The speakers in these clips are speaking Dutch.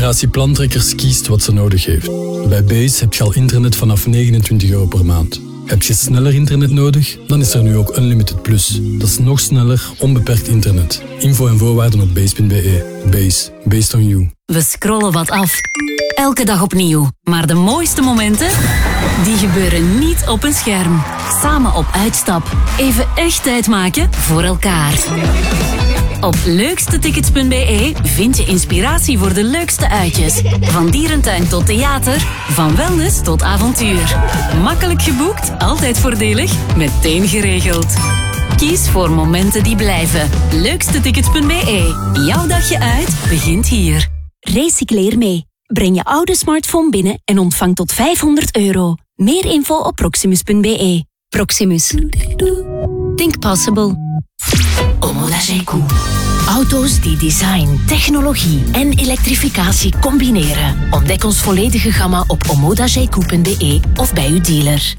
generatie plantrekkers kiest wat ze nodig heeft. Bij Base heb je al internet vanaf €29 per maand. Heb je sneller internet nodig? Dan is er nu ook Unlimited Plus. Dat is nog sneller, onbeperkt internet. Info en voorwaarden op base.be. Base. Based on you. We scrollen wat af. Elke dag opnieuw. Maar de mooiste momenten, die gebeuren niet op een scherm. Samen op uitstap. Even echt tijd maken voor elkaar. Op leukstetickets.be vind je inspiratie voor de leukste uitjes. Van dierentuin tot theater, van wellness tot avontuur. Makkelijk geboekt, altijd voordelig, meteen geregeld. Kies voor momenten die blijven. Leukstetickets.be. Jouw dagje uit begint hier. Recycleer mee. Breng je oude smartphone binnen en ontvang tot €500. Meer info op proximus.be. Proximus. Think possible. Omodage-Q. Auto's die design, technologie en elektrificatie combineren. Ontdek ons volledige gamma op omodage-Q.be of bij uw dealer.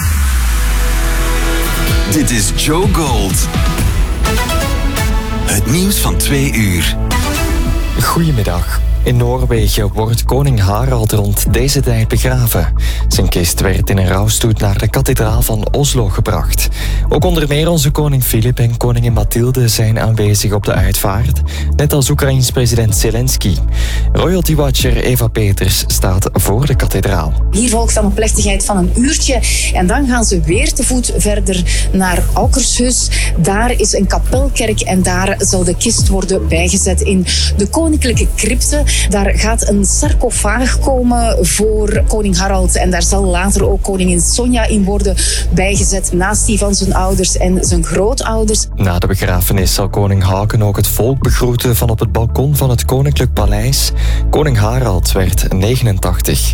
Dit is Joe Gold. Het nieuws van 2 uur. Goedemiddag. In Noorwegen wordt koning Harald rond deze tijd begraven. Zijn kist werd in een rouwstoet naar de kathedraal van Oslo gebracht. Ook onder meer onze koning Filip en koningin Mathilde zijn aanwezig op de uitvaart, net als Oekraïens president Zelensky. Royalty Watcher Eva Peters staat voor de kathedraal. Hier volgt dan een plechtigheid van een uurtje en dan gaan ze weer te voet verder naar Akershus. Daar is een kapelkerk en daar zal de kist worden bijgezet in de koninklijke crypte. Daar gaat een sarcofaag komen voor koning Harald en daar zal later ook koningin Sonja in worden bijgezet naast die van zijn ouders en zijn grootouders. Na de begrafenis zal koning Haakon ook het volk begroeten van op het balkon van het Koninklijk Paleis. Koning Harald werd 89.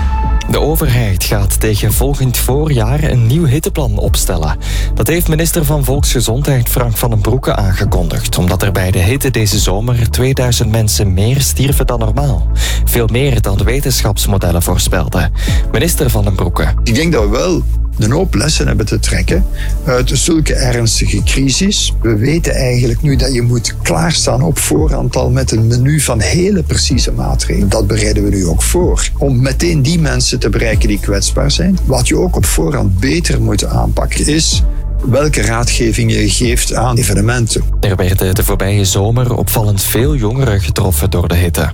De overheid gaat tegen volgend voorjaar een nieuw hitteplan opstellen. Dat heeft minister van Volksgezondheid Frank van den Broeke aangekondigd, omdat er bij de hitte deze zomer 2000 mensen meer stierven dan normaal. Veel meer dan de wetenschapsmodellen voorspelden. Minister van den Broeke. Ik denk dat we wel een hoop lessen hebben te trekken uit zulke ernstige crisis. We weten eigenlijk nu dat je moet klaarstaan op voorhand al met een menu van hele precieze maatregelen. Dat bereiden we nu ook voor. Om meteen die mensen te bereiken die kwetsbaar zijn. Wat je ook op voorhand beter moet aanpakken is welke raadgeving je geeft aan evenementen. Er werden de voorbije zomer opvallend veel jongeren getroffen door de hitte.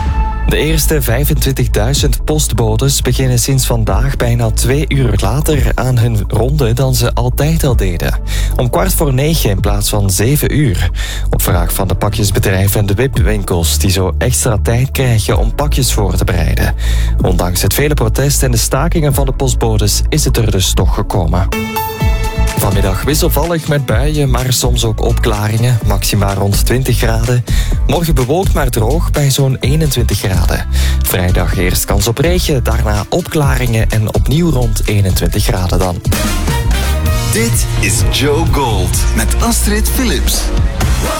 De eerste 25.000 postbodes beginnen sinds vandaag bijna 2 uur later aan hun ronde dan ze altijd al deden. Om 8:45 in plaats van 7 uur. Op vraag van de pakjesbedrijven en de wipwinkels die zo extra tijd krijgen om pakjes voor te bereiden. Ondanks het vele protest en de stakingen van de postbodes is het er dus toch gekomen. Vanmiddag wisselvallig met buien, maar soms ook opklaringen. Maxima rond 20 graden. Morgen bewolkt maar droog bij zo'n 21 graden. Vrijdag eerst kans op regen, daarna opklaringen en opnieuw rond 21 graden dan. Dit is Joe Gold met Astrid Philips.